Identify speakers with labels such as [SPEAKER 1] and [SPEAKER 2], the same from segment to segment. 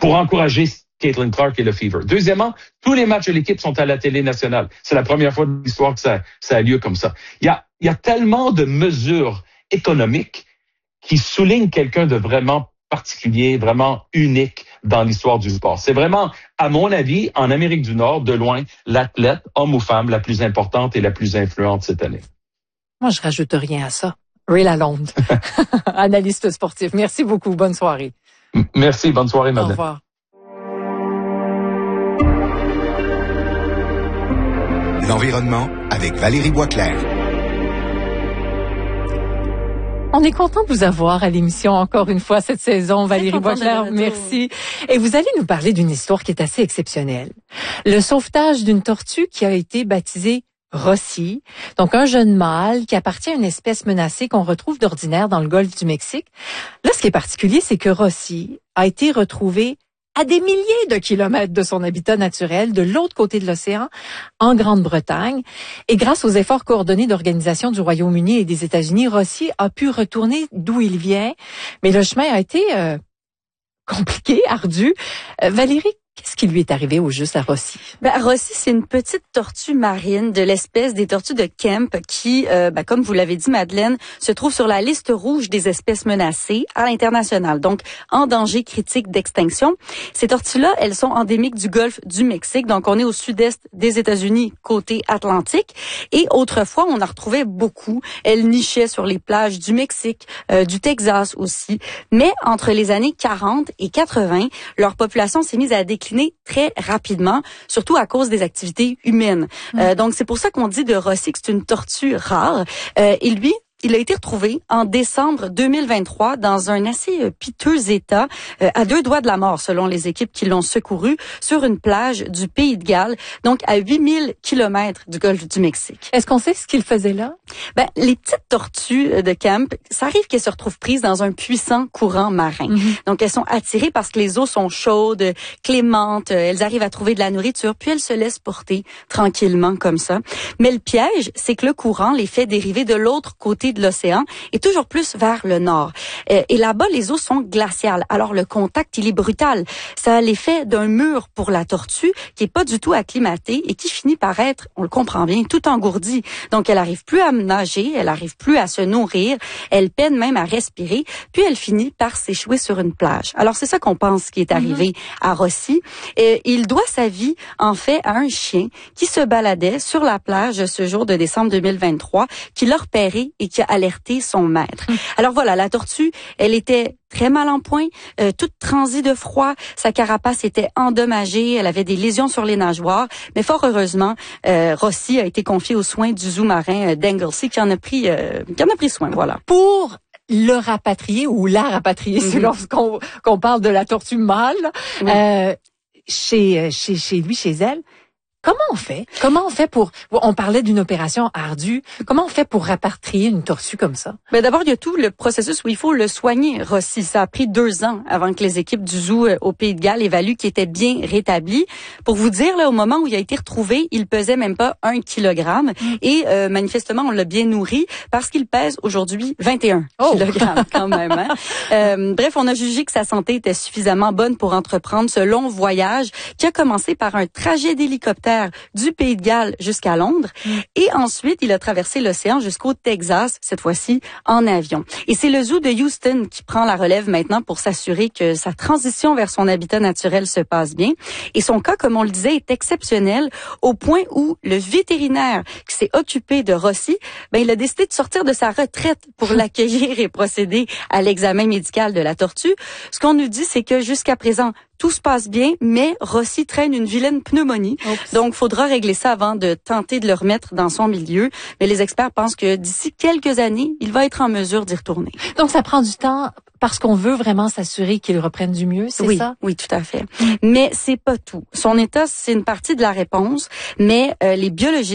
[SPEAKER 1] pour encourager Caitlin Clark et le Fever. Deuxièmement, tous les matchs de l'équipe sont à la télé nationale. C'est la première fois de l'histoire que ça a lieu comme ça. Il y a tellement de mesures économiques qui soulignent quelqu'un de vraiment particulier, vraiment unique dans l'histoire du sport. C'est vraiment, à mon avis, en Amérique du Nord, de loin, l'athlète, homme ou femme, la plus importante et la plus influente cette année.
[SPEAKER 2] Moi, je rajoute rien à ça. Ray Lalonde, analyste sportif. Merci beaucoup. Bonne soirée.
[SPEAKER 1] Merci. Bonne soirée, madame.
[SPEAKER 2] Au revoir.
[SPEAKER 3] L'environnement avec Valérie Boisclair.
[SPEAKER 2] On est content de vous avoir à l'émission encore une fois cette saison, Valérie Boisclair. Merci. Et vous allez nous parler d'une histoire qui est assez exceptionnelle. Le sauvetage d'une tortue qui a été baptisée Rossi, donc un jeune mâle qui appartient à une espèce menacée qu'on retrouve d'ordinaire dans le golfe du Mexique. Là, ce qui est particulier, c'est que Rossi a été retrouvé à des milliers de kilomètres de son habitat naturel, de l'autre côté de l'océan, en Grande-Bretagne. Et grâce aux efforts coordonnés d'organisations du Royaume-Uni et des États-Unis, Rossi a pu retourner d'où il vient. Mais le chemin a été compliqué, ardu. Valérie, qu'est-ce qui lui est arrivé au juste à Rossi?
[SPEAKER 4] Rossi, c'est une petite tortue marine de l'espèce des tortues de Kemp qui, comme vous l'avez dit, Madeleine, se trouve sur la liste rouge des espèces menacées à l'international, donc en danger critique d'extinction. Ces tortues-là, elles sont endémiques du golfe du Mexique, donc on est au sud-est des États-Unis, côté Atlantique. Et autrefois, on en retrouvait beaucoup. Elles nichaient sur les plages du Mexique, du Texas aussi. Mais entre les années 40 et 80, leur population s'est mise à décliner très rapidement, surtout à cause des activités humaines. Donc, c'est pour ça qu'on dit de Rossi que c'est une tortue rare. Et lui, il a été retrouvé en décembre 2023 dans un assez piteux état, à 2 doigts de la mort selon les équipes qui l'ont secouru, sur une plage du Pays de Galles, donc à 8000 kilomètres du golfe du Mexique.
[SPEAKER 2] Est-ce qu'on sait ce qu'il faisait là?
[SPEAKER 4] Les petites tortues de Kemp, ça arrive qu'elles se retrouvent prises dans un puissant courant marin. Donc elles sont attirées parce que les eaux sont chaudes, clémentes, elles arrivent à trouver de la nourriture, puis elles se laissent porter tranquillement comme ça. Mais le piège, c'est que le courant les fait dériver de l'autre côté de l'océan et toujours plus vers le nord. Et là-bas, les eaux sont glaciales. Alors, le contact, il est brutal. Ça a l'effet d'un mur pour la tortue qui est pas du tout acclimatée et qui finit par être, on le comprend bien, tout engourdie. Donc, elle arrive plus à nager, elle arrive plus à se nourrir, elle peine même à respirer, puis elle finit par s'échouer sur une plage. Alors, c'est ça qu'on pense qui est arrivé à Rossi. Et il doit sa vie, en fait, à un chien qui se baladait sur la plage ce jour de décembre 2023, qui l'a repéré et qui a alerté son maître. Alors voilà, la tortue, elle était très mal en point, toute transie de froid, sa carapace était endommagée, elle avait des lésions sur les nageoires, mais fort heureusement, Rossi a été confié aux soins du zoo marin d'Anglesey qui en a pris soin, voilà.
[SPEAKER 2] Pour le rapatrier ou la rapatrier, c'est lorsqu'on parle de la tortue mâle, chez lui, chez elle. Comment on fait pour, on parlait d'une opération ardue, comment on fait pour rapatrier une tortue comme ça?
[SPEAKER 4] D'abord, il y a tout le processus où il faut le soigner, Rossi. Ça a pris 2 ans avant que les équipes du zoo au Pays de Galles évaluent qu'il était bien rétabli. Pour vous dire, là, au moment où il a été retrouvé, il pesait même pas 1 kilogramme. Et manifestement, on l'a bien nourri parce qu'il pèse aujourd'hui 21 kilogrammes quand même. Bref, on a jugé que sa santé était suffisamment bonne pour entreprendre ce long voyage qui a commencé par un trajet d'hélicoptère du Pays de Galles jusqu'à Londres. Et ensuite, il a traversé l'océan jusqu'au Texas, cette fois-ci en avion. Et c'est le zoo de Houston qui prend la relève maintenant pour s'assurer que sa transition vers son habitat naturel se passe bien. Et son cas, comme on le disait, est exceptionnel au point où le vétérinaire qui s'est occupé de Rossi, il a décidé de sortir de sa retraite pour l'accueillir et procéder à l'examen médical de la tortue. Ce qu'on nous dit, c'est que jusqu'à présent, tout se passe bien, mais Rossi traîne une vilaine pneumonie. Donc, faudra régler ça avant de tenter de le remettre dans son milieu. Mais les experts pensent que d'ici quelques années, il va être en mesure d'y retourner.
[SPEAKER 2] Donc, ça prend du temps parce qu'on veut vraiment s'assurer qu'il reprenne du mieux, c'est ça?
[SPEAKER 4] Oui, tout à fait. Mais c'est pas tout. Son état, c'est une partie de la réponse, mais les biologistes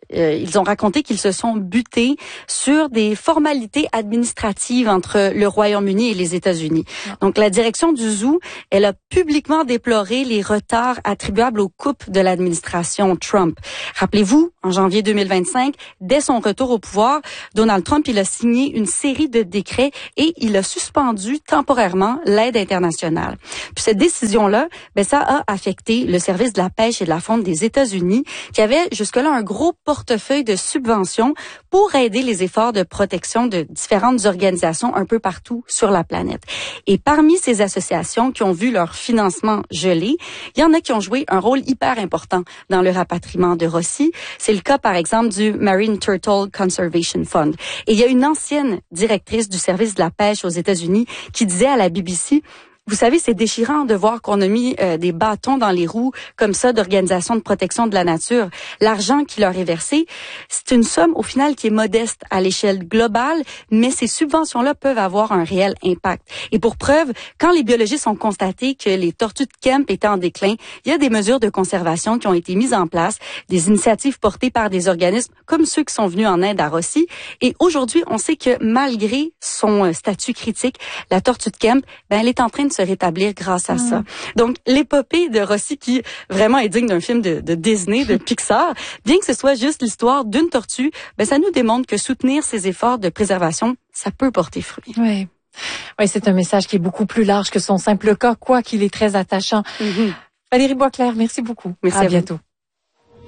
[SPEAKER 4] ils ont raconté qu'ils se sont butés sur des formalités administratives entre le Royaume-Uni et les États-Unis. Donc, la direction du zoo, elle a publiquement déploré les retards attribuables aux coupes de l'administration Trump. Rappelez-vous, en janvier 2025, dès son retour au pouvoir, Donald Trump, il a signé une série de décrets et il a suspendu temporairement l'aide internationale. Puis cette décision-là, ça a affecté le service de la pêche et de la faune des États-Unis, qui avait jusque-là un gros portefeuille de subventions pour aider les efforts de protection de différentes organisations un peu partout sur la planète. Et parmi ces associations qui ont vu leur financement gelé, il y en a qui ont joué un rôle hyper important dans le rapatriement de Rossi. C'est le cas, par exemple, du Marine Turtle Conservation Fund. Et il y a une ancienne directrice du service de la pêche aux États-Unis qui disait à la BBC: vous savez, c'est déchirant de voir qu'on a mis des bâtons dans les roues comme ça d'organisations de protection de la nature. L'argent qui leur est versé, c'est une somme au final qui est modeste à l'échelle globale, mais ces subventions-là peuvent avoir un réel impact. Et pour preuve, quand les biologistes ont constaté que les tortues de Kemp étaient en déclin, il y a des mesures de conservation qui ont été mises en place, des initiatives portées par des organismes comme ceux qui sont venus en aide à Rossi. Et aujourd'hui, on sait que malgré son statut critique, la tortue de Kemp, elle est en train de se rétablir grâce à ça. Donc, l'épopée de Rossi, qui vraiment est digne d'un film de Disney, de Pixar, bien que ce soit juste l'histoire d'une tortue, ça nous démontre que soutenir ces efforts de préservation, ça peut porter fruit.
[SPEAKER 2] Oui. Oui, c'est un message qui est beaucoup plus large que son simple cas, quoi qu'il est très attachant. Valérie Boisclair, merci beaucoup.
[SPEAKER 4] Merci
[SPEAKER 2] à bientôt.